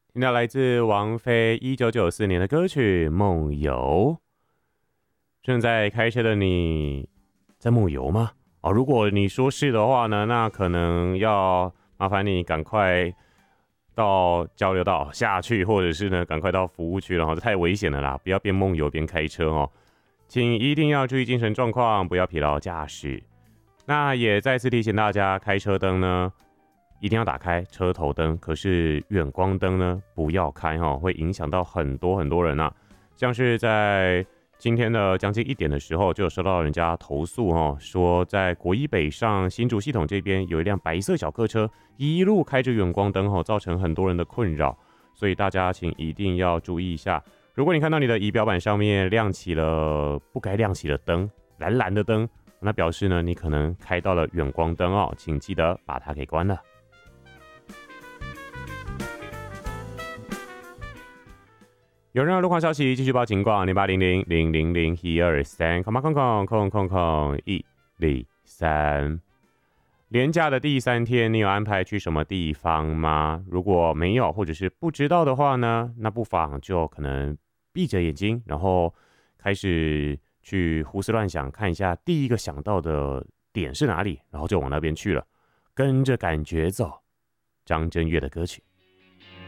听到来自王菲1994年的歌曲《梦游》。正在开车的你在梦游吗？哦，如果你说是的话呢，那可能要麻烦你赶快到交流道下去，或者是呢赶快到服务区了，这太危险了啦！不要边梦游边开车哦，请一定要注意精神状况，不要疲劳驾驶。那也再次提醒大家，开车灯呢一定要打开车头灯，可是远光灯呢不要开哈，会影响到很多人啊。像是在今天的将近1点的时候，就有收到人家投诉哦，说在国一北上新竹系统这边有一辆白色小客车一路开着远光灯哦，造成很多人的困扰，所以大家请一定要注意一下。如果你看到你的仪表板上面亮起了不该亮起的灯，蓝蓝的灯，那表示呢你可能开到了远光灯哦，请记得把它给关了。有任何路况消息，继续报警广0800000123，空123。连假的第3天，你有安排去什么地方吗？如果没有，或者是不知道的话呢，那不妨就可能闭着眼睛，然后开始去胡思乱想，看一下第一个想到的点是哪里，然后就往那边去了，跟着感觉走。张震岳的歌曲。